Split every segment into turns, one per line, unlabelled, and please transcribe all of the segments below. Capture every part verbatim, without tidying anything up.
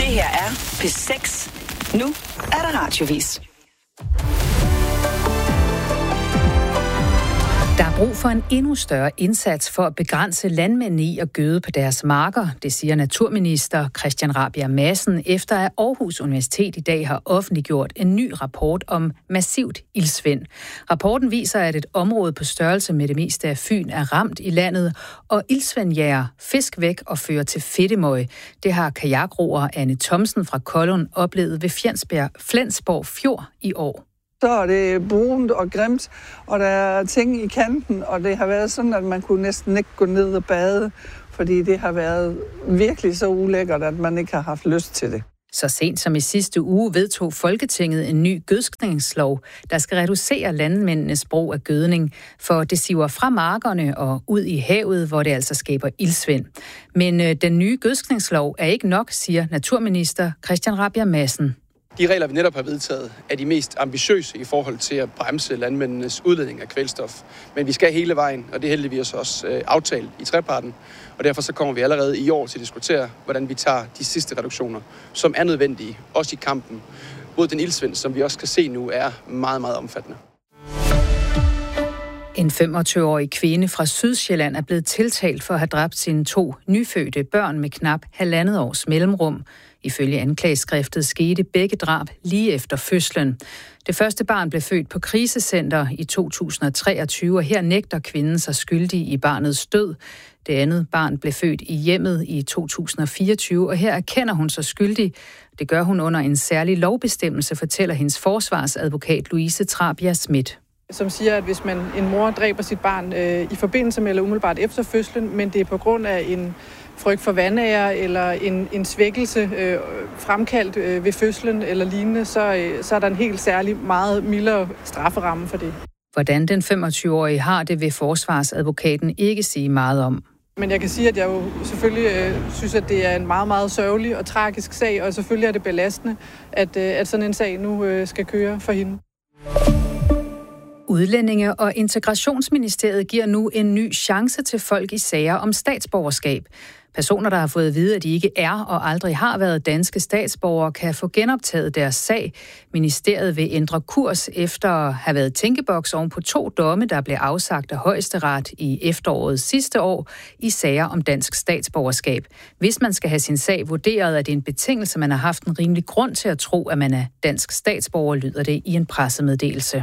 her er P seks. Nu er der radiovis. Der er brug for en endnu større indsats for at begrænse landmændene i at gøde på deres marker, det siger naturminister Christian Rabjerg Madsen, efter at Aarhus Universitet i dag har offentliggjort en ny rapport om massivt iltsvind. Rapporten viser, at et område på størrelse med det meste af Fyn er ramt i landet, og iltsvind jager fisk væk og fører til fedtemøg. Det har kajakroer Anne Thomsen fra Kollund oplevet ved Fjensberg, Flensborg Fjord i år.
Så er det brunt og grimt, og der er ting i kanten, og det har været sådan, at man kunne næsten ikke gå ned og bade, fordi det har været virkelig så ulækkert, at man ikke har haft lyst til det.
Så sent som i sidste uge vedtog Folketinget en ny gødskningslov, der skal reducere landmændenes brug af gødning, for det siver fra markerne og ud i havet, hvor det altså skaber iltsvind. Men øh, den nye gødskningslov er ikke nok, siger naturminister Christian Rabjerg Madsen.
De regler, vi netop har vedtaget, er de mest ambitiøse i forhold til at bremse landmændenes udledning af kvælstof. Men vi skal hele vejen, og det er heldigvis også øh, aftalt i treparten. Og derfor så kommer vi allerede i år til at diskutere, hvordan vi tager de sidste reduktioner, som er nødvendige, også i kampen mod den iltsvind, som vi også kan se nu er meget, meget omfattende.
En femogtyve-årig kvinde fra Sydsjælland er blevet tiltalt for at have dræbt sine to nyfødte børn med knap halvandet års mellemrum. Ifølge anklageskriftet skete begge drab lige efter fødslen. Det første barn blev født på krisecenter i to tusind og treogtyve, og her nægter kvinden sig skyldig i barnets død. Det andet barn blev født i hjemmet i to tusind og fireogtyve, og her erkender hun sig skyldig. Det gør hun under en særlig lovbestemmelse, fortæller hendes forsvarsadvokat Louise Trabia Schmidt.
Som siger, at hvis man en mor dræber sit barn øh, i forbindelse med eller umiddelbart efter fødslen, men det er på grund af en frygt for vandære eller en, en svækkelse øh, fremkaldt øh, ved fødslen eller lignende, så, øh, så er der en helt særlig meget mildere strafferamme for det.
Hvordan den femogtyve-årige har det, vil forsvarsadvokaten ikke sige meget om.
Men jeg kan sige, at jeg jo selvfølgelig øh, synes, at det er en meget, meget sørgelig og tragisk sag, og selvfølgelig er det belastende, at, øh, at sådan en sag nu øh, skal køre for hende.
Udlændinge- og Integrationsministeriet giver nu en ny chance til folk i sager om statsborgerskab. Personer, der har fået at vide, at de ikke er og aldrig har været danske statsborgere, kan få genoptaget deres sag. Ministeriet vil ændre kurs efter at have været tænkeboks oven på to domme, der blev afsagt af Højesteret i efteråret sidste år i sager om dansk statsborgerskab. Hvis man skal have sin sag vurderet, er det en betingelse, man har haft en rimelig grund til at tro, at man er dansk statsborger, lyder det i en pressemeddelelse.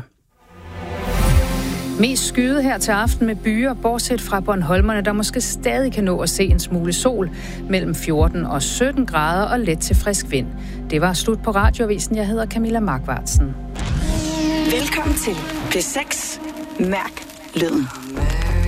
Mest skyde her til aften med byer, bortset fra Bornholmerne, der måske stadig kan nå at se en smule sol mellem fjorten og sytten grader og let til frisk vind. Det var slut på Radioavisen. Jeg hedder Camilla Markvartsen.
Velkommen til P seks. Mærk lyden.